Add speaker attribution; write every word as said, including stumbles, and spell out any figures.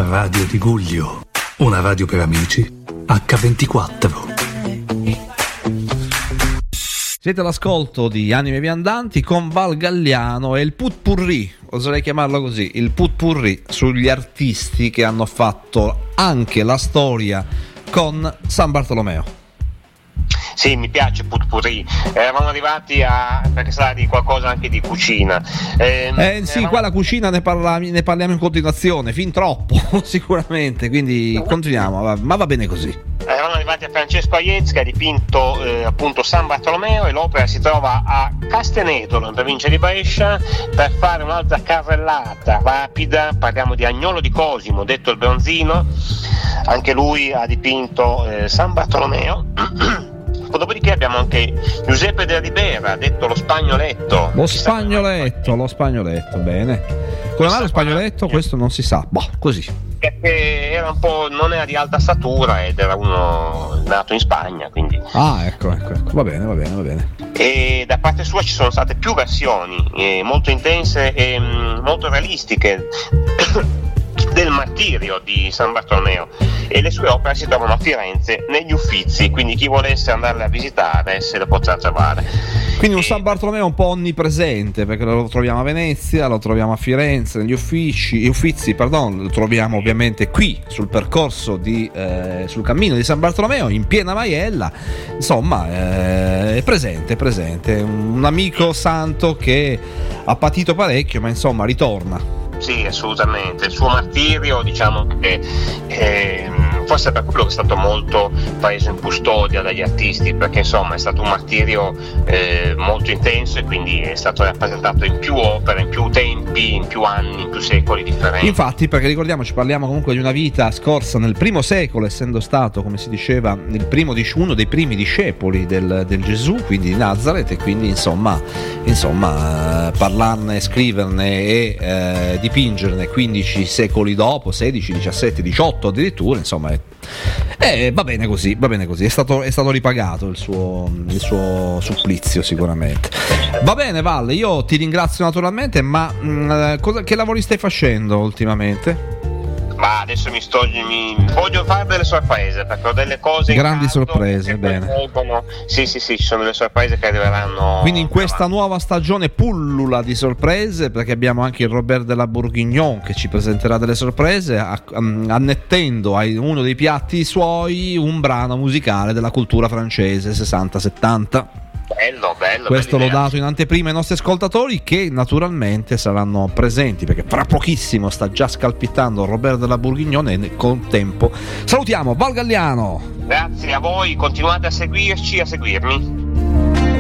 Speaker 1: Radio di Guglio, una radio per amici acca ventiquattro.
Speaker 2: Siete all'ascolto di Anime Viandanti con Val Galliano e il putpurri, oserei chiamarlo così, il putpurri sugli artisti che hanno fatto anche la storia con San Bartolomeo.
Speaker 3: Sì, mi piace putpurri. Eravamo arrivati a, perché sarà di qualcosa anche di cucina.
Speaker 2: Eh, eh sì, eravamo... qua la cucina ne, parla, ne parliamo in continuazione, fin troppo sicuramente, quindi continuiamo, ma va bene così.
Speaker 3: Eravamo arrivati a Francesco Aiez che ha dipinto eh, appunto San Bartolomeo, e l'opera si trova a Castenedolo in provincia di Brescia. Per fare un'altra carrellata rapida parliamo di Agnolo di Cosimo, detto il Bronzino, anche lui ha dipinto eh, San Bartolomeo. Dopodiché abbiamo anche Giuseppe de Ribera, detto lo Spagnoletto.
Speaker 2: Lo Spagnoletto, lo Spagnoletto, bene. Come mai lo Spagnoletto? Questo non si sa, boh, così.
Speaker 3: Perché era un po', non era di alta statura ed era uno nato in Spagna, quindi.
Speaker 2: Ah, ecco, ecco, ecco. Va bene, va bene, va bene.
Speaker 3: E da parte sua ci sono state più versioni, eh, molto intense e mh, molto realistiche del martirio di San Bartolomeo, e le sue opere si trovano a Firenze negli Uffizi, quindi chi volesse andarle a visitare se le potrà trovare.
Speaker 2: Quindi un San Bartolomeo un po' onnipresente, perché lo troviamo a Venezia, lo troviamo a Firenze negli uffici, Uffizi, pardon, lo troviamo ovviamente qui sul percorso di eh, sul cammino di San Bartolomeo in piena Maiella. Insomma, eh, è presente, è presente, un amico santo che ha patito parecchio, ma insomma ritorna.
Speaker 3: Sì, assolutamente. Il suo martirio, diciamo che eh, forse per quello che è stato molto preso in custodia dagli artisti, perché insomma è stato un martirio eh, molto intenso, e quindi è stato rappresentato in più opere, in più tempi, in più anni, in più secoli differenti.
Speaker 2: Infatti, perché ricordiamoci, parliamo comunque di una vita scorsa nel primo secolo, essendo stato, come si diceva, il primo, uno dei primi discepoli del, del Gesù, quindi di Nazareth, e quindi insomma, insomma eh, parlarne, scriverne e eh, di dipingerne quindici secoli dopo, sedici, diciassette, diciotto addirittura, insomma è, è, va bene così, va bene così, è stato, è stato ripagato il suo, il suo supplizio sicuramente. Va bene Val, io ti ringrazio naturalmente, ma mh, cosa, che lavori stai facendo ultimamente?
Speaker 3: Ma adesso mi sto mi voglio fare delle sorprese, perché ho delle cose
Speaker 2: grandi
Speaker 3: in
Speaker 2: sorprese, bene.
Speaker 3: Sì, sì, sì, ci sono delle sorprese che arriveranno.
Speaker 2: Quindi in questa nuova stagione pullula di sorprese, perché abbiamo anche il Robert de la Bourguignon che ci presenterà delle sorprese, annettendo a uno dei piatti suoi un brano musicale della cultura francese sessanta settanta.
Speaker 3: Bello, bello.
Speaker 2: Questo l'ho dato in anteprima ai nostri ascoltatori, che naturalmente saranno presenti, perché fra pochissimo sta già scalpittando Robert de la Bourguignon, e nel contempo salutiamo Val Galliano.
Speaker 3: Grazie a voi, continuate a seguirci, a seguirmi.